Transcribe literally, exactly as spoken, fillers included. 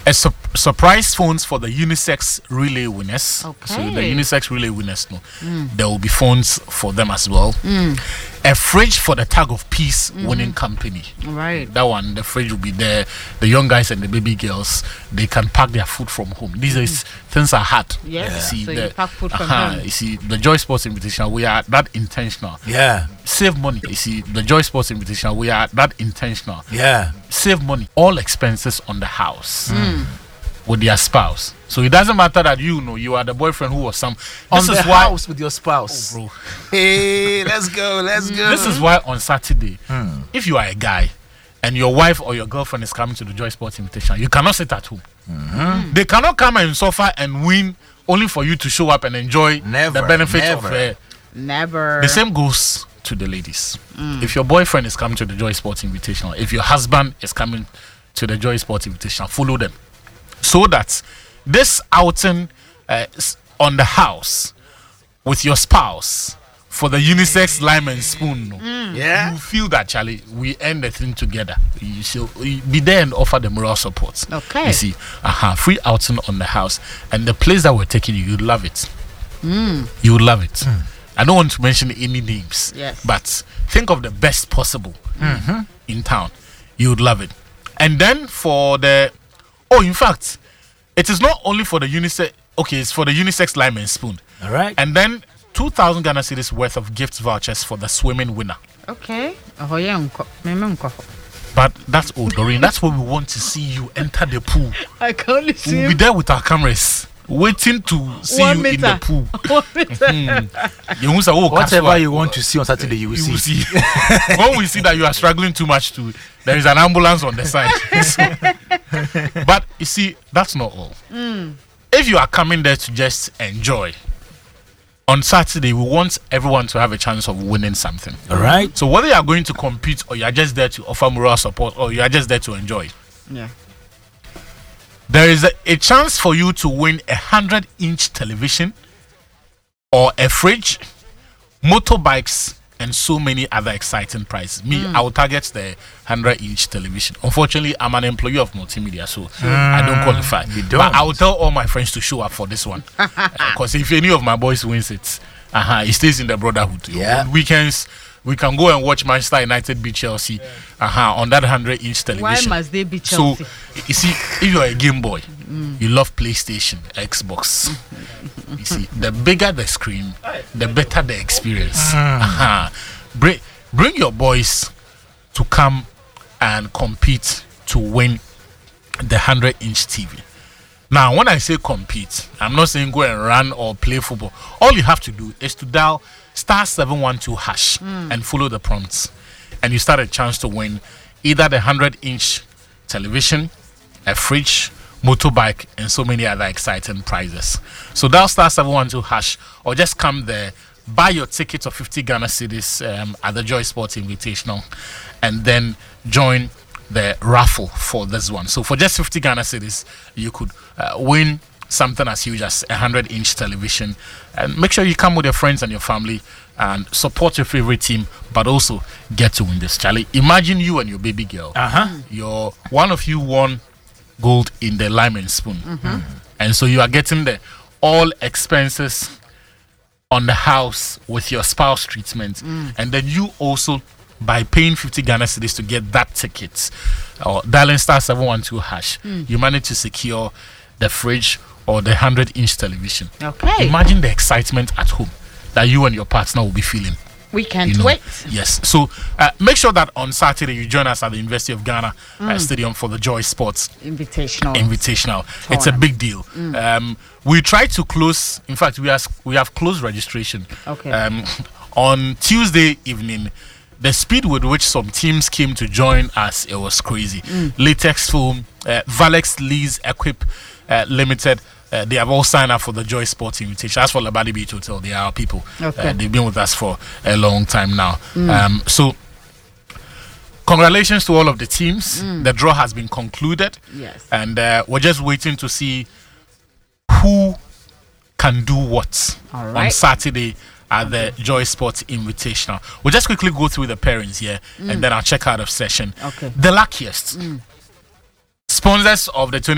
a su- surprise phones for the unisex relay winners. Okay. So the unisex relay winners, no, mm. there will be phones for them as well. Mm. A fridge for the Tag of Peace mm. winning company. Right. That one, the fridge will be there. The young guys and the baby girls, they can pack their food from home. These mm. is things are hard. Yes. You see, so the, you pack food from uh-huh, home. You see, the Joy Sports Invitational, we are that intentional. Yeah. Save money. You see, the Joy Sports Invitational, we are that intentional. Yeah. Save money. All expenses on the house. Mm. With their spouse. So it doesn't matter that you know you are the boyfriend who was some on this the is why, house with your spouse. Oh, bro. Hey, let's go, let's go. This is why on Saturday, hmm. if you are a guy and your wife or your girlfriend is coming to the Joy Sports Invitation, you cannot sit at home. Mm-hmm. They cannot come and suffer and win only for you to show up and enjoy never, the benefits never. of uh, never. The same goes to the ladies. Mm. If your boyfriend is coming to the Joy Sports Invitational, if your husband is coming to the Joy Sports Invitational, follow them so that this outing uh, on the house with your spouse for the unisex lime and spoon, mm. yeah, you feel that, Charlie, we end the thing together. You should be there and offer the moral support. Okay. You see, uh-huh, free outing on the house, and the place that we're taking you, you'd love it. Mm. You would love it. Mm. I don't want to mention any names, yes, but think of the best possible mm-hmm. in town. You would love it. And then for the, oh, in fact, it is not only for the unisex. Okay, it's for the unisex lime and spoon. All right. And then two thousand Ghana cedis worth of gift vouchers for the swimming winner. Okay. Oh yeah, but that's all, Doreen. That's what we want to see you enter the pool. I can only see. We'll be there with our cameras, waiting to see One you meter. in the pool. mm. You say, oh, whatever you want to see on Saturday, you will you see. Will see. When we see that you are struggling too much to, there is an ambulance on the side. So, but you see, that's not all. Mm. If you are coming there to just enjoy, on Saturday we want everyone to have a chance of winning something. All right. So whether you are going to compete or you are just there to offer moral support or you are just there to enjoy, yeah, there is a, a chance for you to win a hundred inch television or a fridge, motorbikes, and so many other exciting prizes. Me, mm. I will target the hundred inch television. Unfortunately, I'm an employee of multimedia, so mm. I don't qualify. Don't. But I will tell all my friends to show up for this one. Because uh, if any of my boys wins it, uh-huh, it stays in the brotherhood. Yeah. On weekends, we can go and watch Manchester United beat Chelsea yeah. uh-huh, on that hundred inch television. Why must they beat Chelsea? So, you see, if you're a Game Boy, mm. you love PlayStation, Xbox. You see, the bigger the screen, the better the experience. Mm. Uh-huh. Bring, bring your boys to come and compete to win the hundred inch T V. Now, when I say compete, I'm not saying go and run or play football. All you have to do is to dial star seven one two hash mm. and follow the prompts, and you start a chance to win either the hundred inch television, a fridge, motorbike, and so many other exciting prizes. So dial star seven one two hash, or just come there, buy your ticket of fifty Ghana cedis um, at the Joy Sports Invitational, and then join the raffle for this one. So for just fifty Ghana cedis, you could uh, win something as huge as a hundred inch television. And make sure you come with your friends and your family and support your favorite team, but also get to win this, Charlie. Imagine you and your baby girl. Uh-huh. Your one of you won gold in the lime and spoon, mm-hmm. and so you are getting the all expenses on the house with your spouse treatment, mm. and then you also, by paying fifty Ghana cedis to get that ticket or dialing star seven one two hash, mm. you manage to secure the fridge or the hundred inch television. Okay. Imagine the excitement at home that you and your partner will be feeling. We can't you know? wait. Yes. So uh, make sure that on Saturday you join us at the University of Ghana mm. uh, Stadium for the Joy Sports Invitational. Invitational. Tournament. It's a big deal. Mm. Um, we try to close. In fact, we have we have closed registration. Okay. Um, on Tuesday evening, the speed with which some teams came to join us, it was crazy. Mm. Latex Foam, uh, Valex Lease Equip uh, Limited. Uh, they have all signed up for the Joy Sports Invitation. As for Labadi Beach Hotel, they are our people. Okay. Uh, they've been with us for a long time now. Mm. Um, so, congratulations to all of the teams. Mm. The draw has been concluded. Yes. And uh, we're just waiting to see who can do what all right. on Saturday at the Joy Sports Invitational. We'll just quickly go through the pairings here, mm. and then I'll check out of session. Okay. The luckiest mm. sponsors of the twenty